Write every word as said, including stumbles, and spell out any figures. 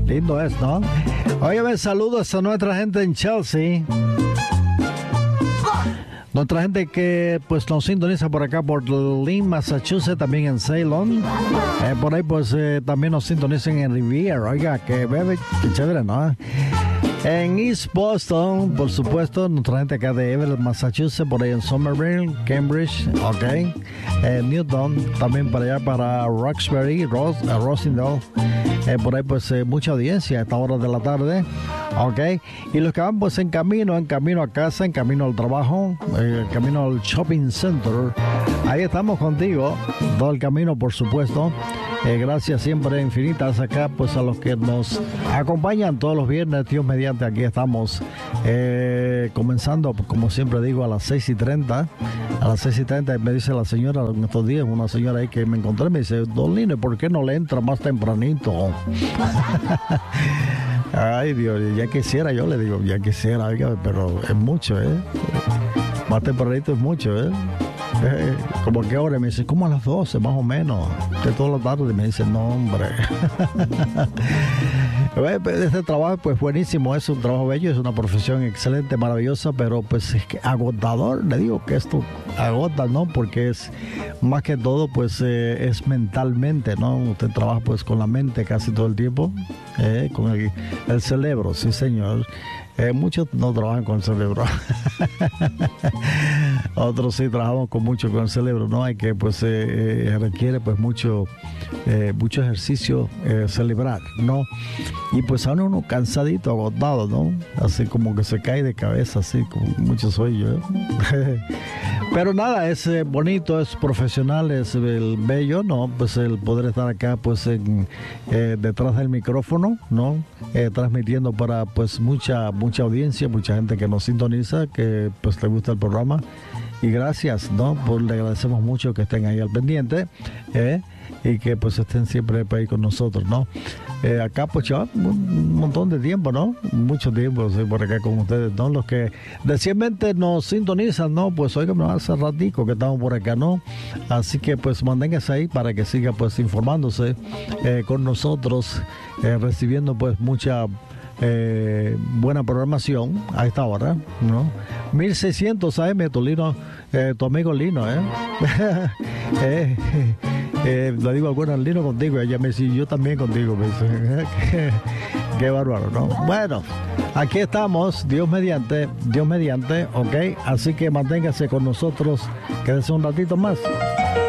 Lindo es, ¿no? Oye, saludos a nuestra gente en Chelsea. Nuestra gente que pues nos sintoniza por acá por Lynn, Massachusetts, también en Ceylon. Eh, por ahí pues eh, también nos sintonizan en Riviera. Oiga, que bebe, que chévere, ¿no? En East Boston, por supuesto, nuestra gente acá de Everett, Massachusetts, por ahí en Somerville, Cambridge, ok. Eh, Newton, también para allá para Roxbury, Ros, uh, Rosendale. Eh, por ahí pues eh, mucha audiencia a esta hora de la tarde, ok. Y los que van pues en camino, en camino a casa, en camino al trabajo, eh, en camino al shopping center, ahí estamos contigo, todo el camino por supuesto. Eh, gracias siempre infinitas acá pues a los que nos acompañan todos los viernes, Dios mediante, aquí estamos eh, comenzando como siempre digo a las seis y treinta, a las seis y treinta me dice la señora en estos días, una señora ahí que me encontré, me dice, Don Lino, ¿por qué no le entra más tempranito? Ay Dios, ya quisiera, yo le digo, ya quisiera, oiga, pero es mucho, ¿eh? Más tempranito es mucho, ¿eh? Eh, como que ahora me dice, como a las doce más o menos, de toda la tarde, me dice, no hombre. Este trabajo pues buenísimo, es un trabajo bello, es una profesión excelente, maravillosa, pero pues es que agotador, le digo que esto agota, ¿no? Porque es más que todo pues eh, es mentalmente, ¿no? Usted trabaja pues con la mente casi todo el tiempo, eh, con el, el cerebro, sí señor. Eh, muchos no trabajan con el cerebro. Otros sí trabajamos con mucho con el cerebro, ¿no? Hay que, pues, eh, eh, requiere, pues, mucho, eh, mucho ejercicio eh, cerebral, ¿no? Y pues ahora uno cansadito, agotado, ¿no? Así como que se cae de cabeza, así, como mucho sueño, ¿eh? Pero nada, es eh, bonito, es profesional, es el bello, ¿no? Pues el poder estar acá, pues, en, eh, detrás del micrófono, ¿no? Eh, transmitiendo para, pues, mucha, mucha audiencia, mucha gente que nos sintoniza, que, pues, le gusta el programa. Y gracias, ¿no? Pues le agradecemos mucho que estén ahí al pendiente, ¿eh? Y que, pues, estén siempre ahí con nosotros, ¿no? Eh, acá pues ya un montón de tiempo, ¿no? Mucho tiempo sí, por acá con ustedes, ¿no? Los que recientemente nos sintonizan, ¿no? Pues oigan, hace ratico que estamos por acá, ¿no? Así que pues manténganse ahí para que siga pues informándose eh, con nosotros, eh, recibiendo pues mucha eh, buena programación a esta hora, ¿no? mil seiscientos A M, tu Lino, eh, tu amigo Lino, ¿eh? eh Eh, le digo alguna Lino contigo, ella me dice, yo también contigo, me dice, qué, qué bárbaro, ¿no? Bueno, aquí estamos, Dios mediante, Dios mediante, ok, así que manténgase con nosotros, quédese un ratito más.